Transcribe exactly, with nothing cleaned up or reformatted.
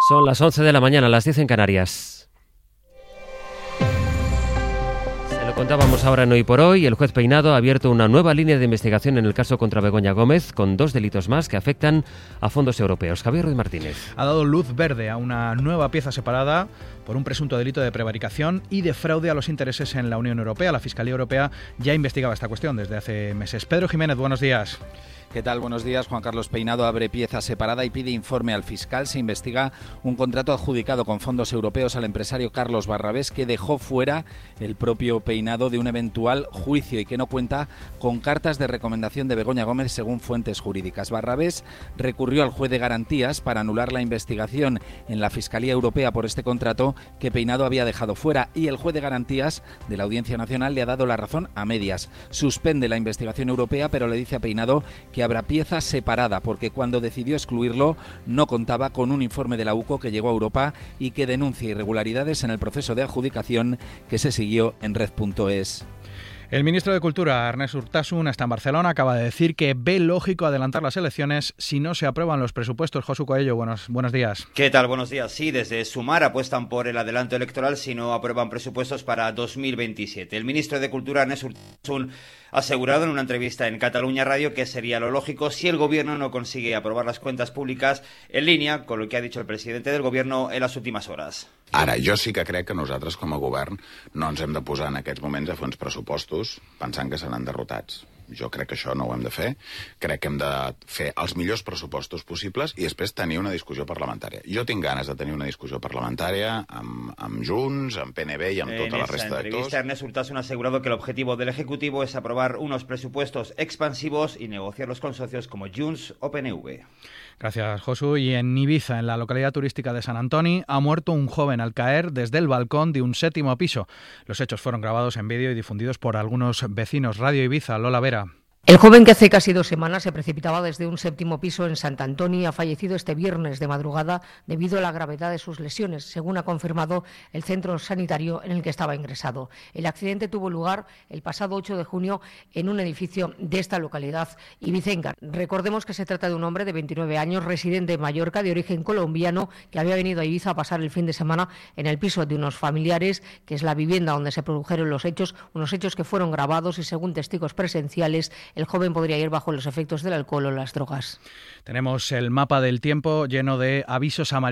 Son las once de la mañana, las diez en Canarias. Se lo contábamos ahora en Hoy por Hoy. El juez Peinado ha abierto una nueva línea de investigación en el caso contra Begoña Gómez, con dos delitos más que afectan a fondos europeos. Javier Ruiz Martínez. Ha dado luz verde a una nueva pieza separada por un presunto delito de prevaricación y de fraude a los intereses en la Unión Europea. La Fiscalía Europea ya investigaba esta cuestión desde hace meses. Pedro Jiménez, buenos días. ¿Qué tal? Buenos días. Juan Carlos Peinado abre pieza separada y pide informe al fiscal. Se investiga un contrato adjudicado con fondos europeos al empresario Carlos Barrabés, que dejó fuera el propio Peinado de un eventual juicio y que no cuenta con cartas de recomendación de Begoña Gómez, según fuentes jurídicas. Barrabés recurrió al juez de garantías para anular la investigación en la Fiscalía Europea por este contrato que Peinado había dejado fuera, y el juez de garantías de la Audiencia Nacional le ha dado la razón a medias. Suspende la investigación europea, pero le dice a Peinado que habrá pieza separada, porque cuando decidió excluirlo no contaba con un informe de la U C O que llegó a Europa y que denuncia irregularidades en el proceso de adjudicación que se siguió en red punto es. El ministro de Cultura, Ernest Urtasun, está en Barcelona. Acaba de decir que ve lógico adelantar las elecciones si no se aprueban los presupuestos. Josu Coello, buenos, buenos días. ¿Qué tal? Buenos días. Sí, desde Sumar apuestan por el adelanto electoral si no aprueban presupuestos para dos mil veintisiete. El ministro de Cultura, Ernest Urtasun, ha asegurado en una entrevista en Catalunya Radio que sería lo lógico si el gobierno no consigue aprobar las cuentas públicas, en línea con lo que ha dicho el presidente del gobierno en las últimas horas. Ara, jo sí que crec que nosaltres com a govern no ens hem de posar en aquests moments a fer uns pressupostos pensant que seran derrotats. Jo crec que això no ho hem de fer. Crec que hem de fer els millors pressupostos possibles i després tenir una discussió parlamentària. Jo tinc ganes de tenir una discussió parlamentària amb, amb Junts, amb P N V i amb tota la resta d'actors. En esa entrevista, Ernest Urtasun ha asegurado que el objetivo del Ejecutivo es aprobar unos presupuestos expansivos y negociarlos con socios como Junts o P N V. Gracias, Josu. Y en Ibiza, en la localidad turística de San Antoni, ha muerto un joven al caer desde el balcón de un séptimo piso. Los hechos fueron grabados en vídeo y difundidos por algunos vecinos. Radio Ibiza, Lola Vera. El joven, que hace casi dos semanas se precipitaba desde un séptimo piso en Sant Antoni, ha fallecido este viernes de madrugada debido a la gravedad de sus lesiones, según ha confirmado el centro sanitario en el que estaba ingresado. El accidente tuvo lugar el pasado ocho de junio en un edificio de esta localidad ibicenca. Recordemos que se trata de un hombre de veintinueve años, residente en Mallorca, de origen colombiano, que había venido a Ibiza a pasar el fin de semana en el piso de unos familiares, que es la vivienda donde se produjeron los hechos, unos hechos que fueron grabados y, según testigos presenciales, el joven podría ir bajo los efectos del alcohol o las drogas. Tenemos el mapa del tiempo lleno de avisos amarillos.